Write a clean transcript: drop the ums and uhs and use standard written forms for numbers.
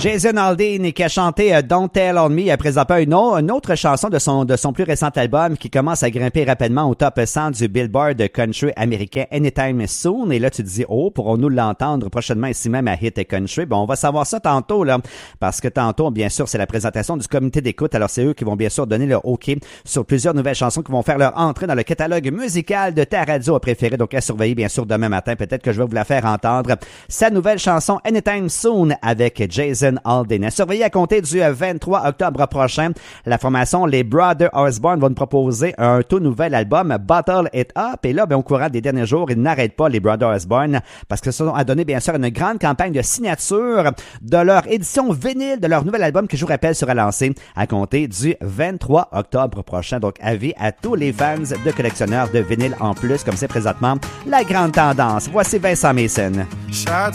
Jason Aldean qui a chanté Don't Tell on Me après avoir une autre chanson de son plus récent album qui commence à grimper rapidement au top 100 du Billboard country américain Anytime Soon. Et là, tu te dis, pourrons-nous l'entendre prochainement ici même à Hit Country? Bon, on va savoir ça tantôt, là, parce que tantôt, bien sûr, c'est la présentation du comité d'écoute. Alors, c'est eux qui vont bien sûr donner leur OK sur plusieurs nouvelles chansons qui vont faire leur entrée dans le catalogue musical de ta radio préférée. Donc, à surveiller, bien sûr, demain matin. Peut-être que je vais vous la faire entendre. Sa nouvelle chanson Anytime Soon avec Jason Aldean. À surveiller à compter du 23 octobre prochain. La formation Les Brothers Osborne va nous proposer un tout nouvel album, Bottle It Up. Et là, au courant des derniers jours, ils n'arrêtent pas, les Brothers Osborne, parce que ça a donné, bien sûr, une grande campagne de signature de leur édition vinyle de leur nouvel album que je vous rappelle sera lancé à compter du 23 octobre prochain. Donc, avis à tous les fans de collectionneurs de vinyle en plus, comme c'est présentement la grande tendance. Voici Vincent Mason.